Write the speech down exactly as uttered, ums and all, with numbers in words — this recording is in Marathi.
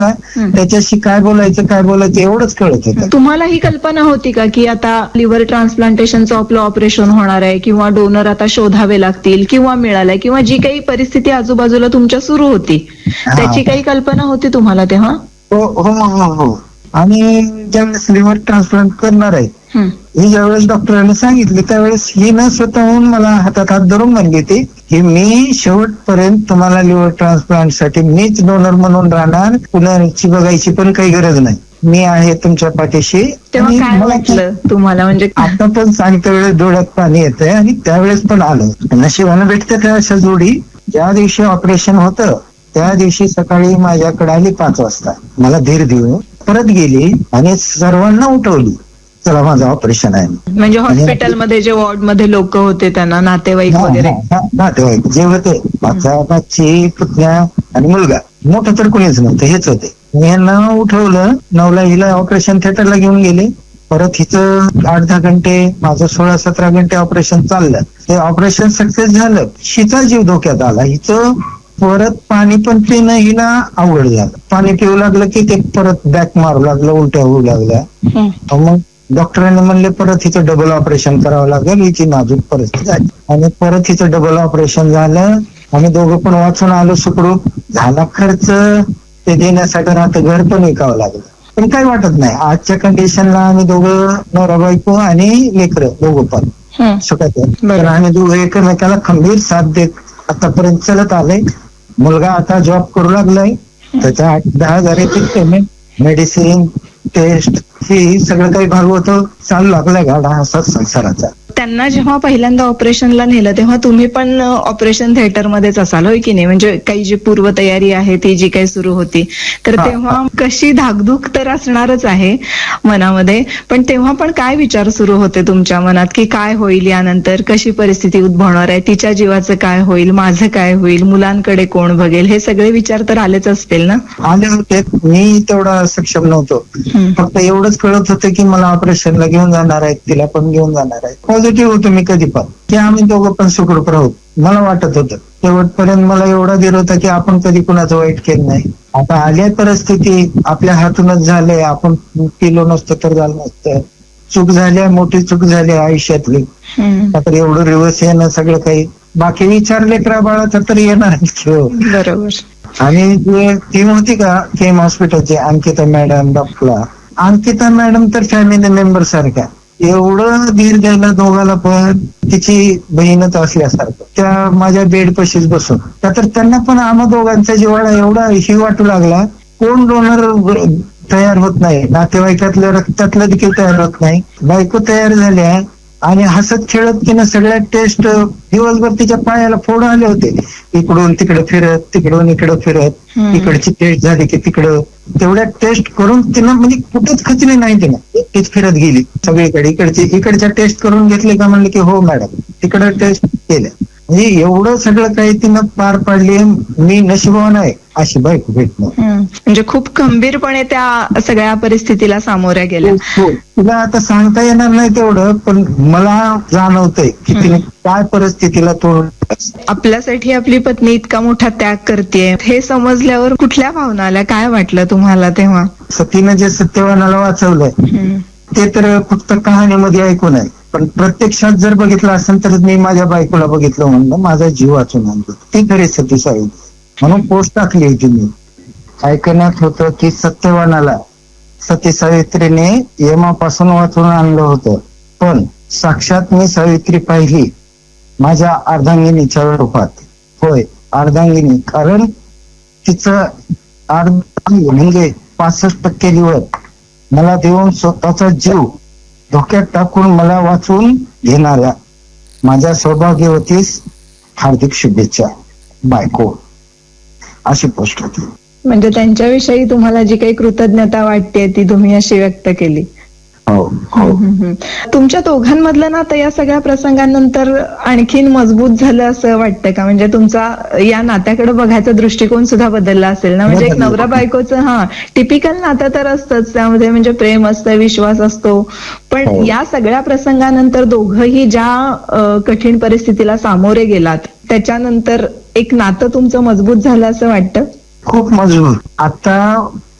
त्याच्याशी काय बोलायचं काय बोलायचं एवढंच कळत होतं. तुम्हाला ही कल्पना होती का की आता लिव्हर ट्रान्सप्लांटेशनचं आपलं ऑपरेशन होणार आहे किंवा डोनर आता शोधावे लागतील किंवा मिळालाय किंवा जी काही परिस्थिती आजूबाजूला तुमच्या सुरू होती त्याची काही कल्पना होती तुम्हाला तेव्हा? हो हो हो हो आणि ज्यावेळेस लिव्हर ट्रान्सप्लांट करणार आहे ही ज्यावेळेस डॉक्टरांनी सांगितले त्यावेळेस ही न स्वतःहून मला हातात हात धरून म्हणली होती की मी शेवटपर्यंत तुम्हाला लिव्हर ट्रान्सप्लांट साठी मीच डोनर म्हणून राहणार, कुणाची बघायची पण काही गरज नाही, मी आहे तुमच्या पाठीशी. तेव्हा काय वाटलं तुम्हाला? म्हणजे आता पण सांगते वेळेस डोळ्यात पाणी येतंय आणि त्यावेळेस पण आलं. नशिबानं भेटते त्या अशा जोडी. ज्या दिवशी ऑपरेशन होतं त्या दिवशी सकाळी माझ्याकडे आली पाच वाजता, मला धीर देऊन परत गेली आणि सर्वांना उठवली, चला माझं ऑपरेशन आहे. म्हणजे हॉस्पिटलमध्ये जे वॉर्ड मध्ये लोक होते त्यांना, नातेवाईक वगैरे? नातेवाईक जे होते, माझा बाची पुतण्या आणि मुलगा, मोठं तर कोणीच नव्हतं, हेच होते. मी यांना उठवलं, नऊला हिला ऑपरेशन थिएटरला घेऊन गेले. परत हिचं आठ दहा घंटे, माझं सोळा सतरा घंटे ऑपरेशन चाललं. ते ऑपरेशन सक्सेस झालं, हिचा जीव धोक्यात आला. हिचं परत पाणी पण पिणं हिला अवघड झालं. पाणी पिऊ लागलं की ते परत बॅक मारू लागलं, उलट्या होऊ लागल्या. मग डॉक्टरांनी म्हणले परत हिचं डबल ऑपरेशन करावं लागेल, हिची नाजूक परिस्थिती झाली. आणि परत हिचं डबल ऑपरेशन झालं. आम्ही दोघं पण वाचून आलो सुखरूप. झाला खर्च, ते देण्यासाठी आता घर पण विकावं लागलं. पण काही वाटत नाही, आजच्या कंडिशनला आम्ही दोघं, नवरा बायको आणि लेकरं दोघं पण सुखात. तर आम्ही दोघं एकमेकाला खंबीर साथ देत आतापर्यंत चलत आलंय. मुलगा आता जॉब करू लागलाय, त्याच्या आठ दहा हजार येतील पेमेंट, मेडिसिन, टेस्ट, हे सगळं काही भागवतो चालू लागलाय गाडा असा संसाराचा. त्यांना जेव्हा पहिल्यांदा ऑपरेशनला नेलं तेव्हा तुम्ही पण ऑपरेशन थिएटर मध्येच असाल, होय की नाही? म्हणजे काही जी पूर्वतयारी आहे ती जी काही सुरू होती, तर तेव्हा कशी धाकधूक तर असणारच आहे मनामध्ये, पण तेव्हा पण काय विचार सुरू होते तुमच्या मनात की काय होईल यानंतर, कशी परिस्थिती उद्भवणार आहे, तिच्या जीवाचं काय होईल, माझं काय होईल, मुलांकडे कोण बघेल, हे सगळे विचार तर आलेच असतील ना? आले होते. मी तेवढा सक्षम नव्हतो, फक्त एवढंच कळत होतं की मला ऑपरेशनला घेऊन जाणार आहेत, तिला पण घेऊन जाणार आहेत. पॉझिटिव्ह होतो मी कधी पण की आम्ही दोघं पण सुखरूप राहू, मला वाटत होतं. शेवटपर्यंत मला एवढा धीर होता की आपण कधी कुणाचं वाईट केलं नाही. आता आल्या परिस्थिती आपल्या हातूनच झाले, आपण केलो नसतं तर झालं नसतं. चूक झाली, मोठी चूक झाली आयुष्यातली. तर एवढं रिवर्स येणं सगळं काही, बाकी विचार लेकरा बाळाचा तर येणार. बरोबर. आणि जे टीम होती का केम हॉस्पिटलची, Ankita madam, doctor Ankita madam तर फॅमिली मेंबर सारख्या, एवढं धीर द्यायला दोघाला पण, तिची बहीणच असल्यासारखं. त्या माझ्या बेड पशीच बसून, तर त्यांना पण आम्हा दोघांचा जिव्हाळा एवढा ही वाटू लागला. कोण डोनर तयार होत नाही, नातेवाईकातलं रक्तातलं देखील तयार होत नाही. बायको तयार झाल्या आणि हसत खेळत तिनं सगळ्या टेस्ट, दिवसभर तिच्या पायाला फोड आले होते, इकडून तिकडे फिरत, तिकडून इकडं फिरत, इकडची टेस्ट झाली की तिकडं, तेवढ्या टेस्ट करून तिनं म्हणजे कुठेच खचली नाही, तिनं एकटीच फिरत गेली सगळीकडे. इकडची इकडच्या टेस्ट करून घेतले का म्हणले की हो मॅडम, तिकडं टेस्ट केल्या. म्हणजे एवढं सगळं काही तिनं पार पाडली. मी नशिबवान आहे अशी बायको भेटणं. म्हणजे खूप खंबीरपणे त्या सगळ्या परिस्थितीला सामोऱ्या गेल्या. तुला आता सांगता येणार नाही तेवढं, पण मला जाणवतंय की तिने काय परिस्थितीला तोड. आपल्यासाठी आपली पत्नी इतका मोठा त्याग करते हे समजल्यावर कुठल्या भावना आल्या, काय वाटलं तुम्हाला तेव्हा? सतीनं जे सत्यवानाला वाचवलंय ते तर फक्त कहाणीमध्ये ऐकून आहे, पण प्रत्यक्षात जर बघितलं असेल तर मी माझ्या बायकोला बघितलं म्हणलं माझा जीव वाचून आणतो. ती खरी सती सावित्री म्हणून पोस्ट टाकली होती मी. ऐकण्यात होतं की सत्यवानाला सती सावित्रीने यमापासून वाचून आणलं होतं, पण साक्षात मी सावित्री पाहिली माझ्या अर्धांगिनीच्या रूपात. होय, अर्धांगिनी, कारण तिचं अर्धांगी म्हणजे पासष्ट टक्के लिव्हर मला देऊन स्वतःचा जीव धोक्यात टाकून मला वाचवून घेणाऱ्या माझ्या सौभाग्यवतीस हार्दिक शुभेच्छा बायको, अशी पोस्ट होती. म्हणजे त्यांच्याविषयी तुम्हाला जी काही कृतज्ञता वाटते ती तुम्ही अशी व्यक्त केली. हो हो. तुमच्या दोघांमधलं नातं या सगळ्या प्रसंगानंतर आणखीन मजबूत झालं असं वाटतं का? म्हणजे तुमचा या नात्याकडे बघायचा दृष्टिकोन सुद्धा बदलला असेल ना? म्हणजे एक नवरा बायकोचं हा टिपिकल नातं तर असतंच, त्यामध्ये म्हणजे प्रेम असतं, विश्वास असतो, पण या सगळ्या प्रसंगानंतर दोघंही ज्या कठीण परिस्थितीला सामोरे गेलात त्याच्यानंतर एक नातं तुमचं मजबूत झालं असं वाटतं? खूप मजबूत. आता